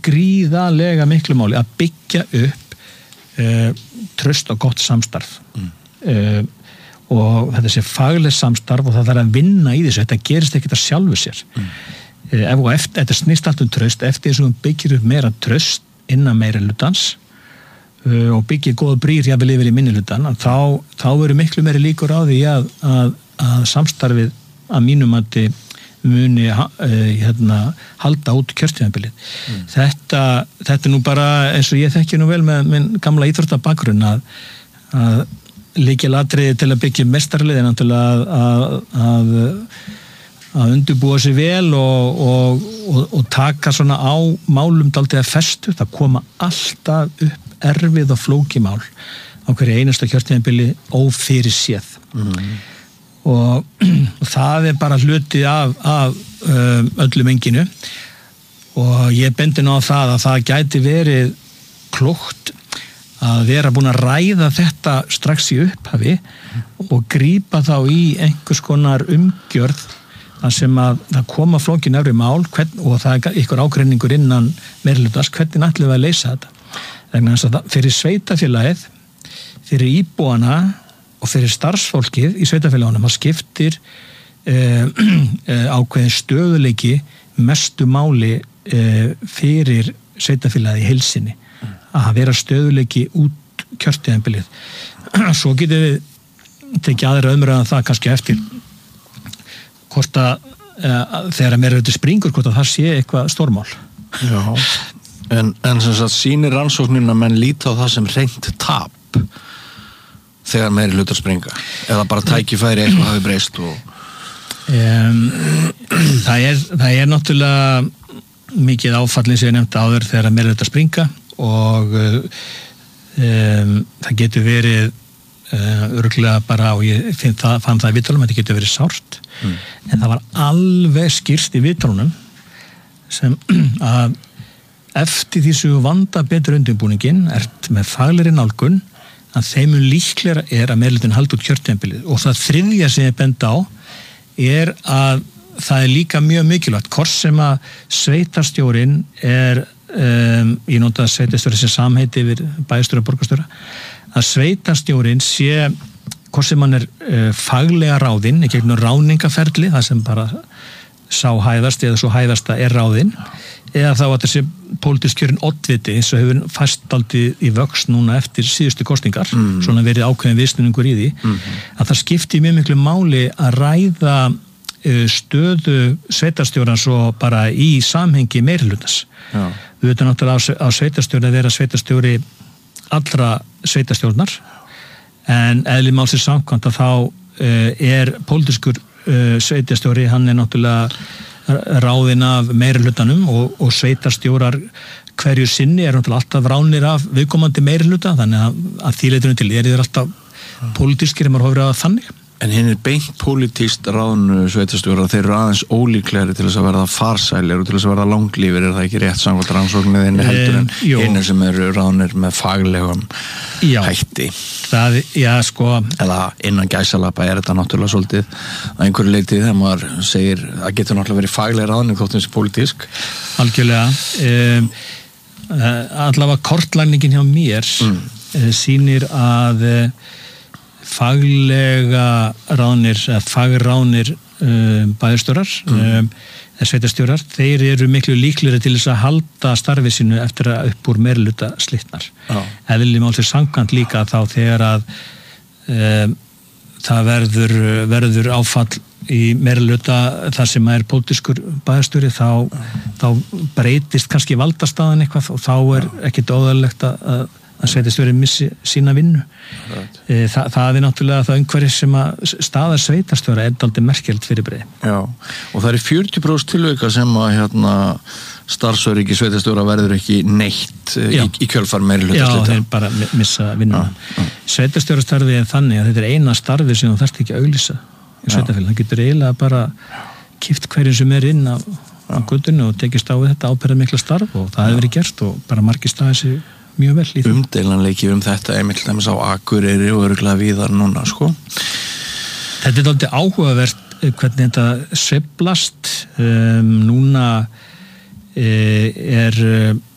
gríðarlega miklu máli að byggja upp traust og gott samstarf og þetta sé fagleg samstarf og það þarf að vinna í þessu, þetta gerist ekkert að sjálfu sér þetta snýst allt traust, eftir þess að hún byggir upp meira traust innan meirihlutans og byggir góða brýr jafnvel yfir í minnilutan, þá eru miklu meiri líkur á því að samstarfið að mínum mati muni halda út kjörtímabilið. Þetta nú bara eins og ég þekki nú vel með minn gamla íþróttabakgrunn að lykilatriði til að byggja mestaralið er náttúrulega að undirbúa sig vel og taka svona á málum dálítið að festu, það koma alltaf upp erfið og flókimál á hverju einasta kjörtímabili ófyrirséð og það er bara hluti af öllu menginu og ég bendi nú á það að það gæti verið klókt að vera búin að ræða þetta strax í upphafi og grípa þá í einhvers konar umgjörð þar sem að það koma flókin efri mál og það er ykkur ágreiningur innan meirihlutans, hvernig ætlum við að leysa þetta? Þannig að fyrir sveitafélagið, fyrir íbúana og fyrir starfsfólkið í sveitafélagunum að skiptir ákveðin stöðuleiki mestu máli fyrir sveitafélagið í heilsinni að vera stöðuleiki út kjörtímabilið. Svo getum við tekið aðra umræðan það kannski eftir hvort að þegar meirihlutinn springur hvort að það sé eitthvað stórmál. Já, en sem sagt sýnir rannsóknin að menn líta á það sem hreint tap þegar meirihlutar springa eða bara tækifæri eitthvað hafi breyst og það er náttúrulega mikið áfallið sem ég nefndi áður þegar meirihlutar springa og það getur verið örugglega bara og ég fann það í viðtölum að þetta getur verið sárt en það var alveg skýrt í viðtölunum sem að eftir því sem vanda betur undirbúningin með faglegri nálgun að þeim líklega er að meirihlutin haldi út kjörtímabilið og það þriðja sem ég benda á er að það er líka mjög mikilvægt hvort sem að sveitarstjórinn er ég nota að sveitarstjóri sem samheiti yfir bæjarstjóra og borgarstjóra að sveitarstjórinn sé hvort sem hann er faglega ráðinn í gegnum ráðningaferli það sem bara sá hæðast eða svo hæðasta er ráðinn eða þá að þessi pólitísk kjörin oddviti eins og hefur fastaldið í vöxt núna eftir síðustu kosningar svona verið ákveðin viðsnúningur í því að það skipti mjög miklu máli að ræða stöðu sveitarstjórans og bara í samhengi meirihlutans. Við veitum náttúrulega á sveitarstjórn að vera sveitarstjóri allra sveitarstjórnar en eðli málsins samkvæmt að þá er pólitískur sveitarstjóri, hann er náttúrulega ráðinn af meirihlutanum og sveitarstjórar hverju sinni er náttúrulega alltaf ránir af viðkomandi meirihluta þannig að því leitunum til þeir eru alltaf pólitískir ef maður horfir á það þannig. En hinn er beint pólitískt ráðnu sveitarstjórar, þeir eru aðeins ólíklegri til þess að verða farsælir og til þess að verða langlífir, er það ekki rétt samkvæmt rannsókninni heldur en hinn sem eru ráðnir með faglegum hætti? Eða innan gæsalappa er þetta náttúrulega svolítið að einhverju leyti þegar maður segir að getur náttúrulega verið fagleg ráðning þótt þessi pólitísk. Algjörlega. Allavega kortlægningin hjá mér sýnir að faglega ráðnir eða fagránir bæjarstjórar sveitarstjórar, þeir eru miklu líklegri til þess að halda starfið sínu eftir að upp úr meirihluta slitnar. Eðli málsins samkvæmt líka þá þegar að það verður áfall í meirihluta þar sem er pólitískur bæjarstjóri þá breytist kannski valdastaðan eitthvað og þá er ekkert óðarlegt að sveitarstjóri missi sína vinnu. Það er náttúrulega það umhverfi sem að staða sveitarstjóra er dálítið merkilegt fyrir breið. Já, og það er 40% tilvika sem að starfsöryggi sveitarstjóra verður ekki neitt í kjölfar meirihluta. Já, þeir bara missa vinnuna. Sveitarstjórastarfið er þannig að þetta er eina starfið sem þú þarft ekki að auglýsa í sveitarfélagi. Það getur eiginlega bara kipt hverjum sem er inn á götunni og tekist á við þetta ábyrgðarmikla starf og það hefur verið gert og bara margir staðið sig mjög vel í það. Umdeilanleiki þetta einmitt dæmis á Akureyri og örugglega víðar núna, sko. Þetta er dálítið áhugavert hvernig þetta sveiflast. Núna er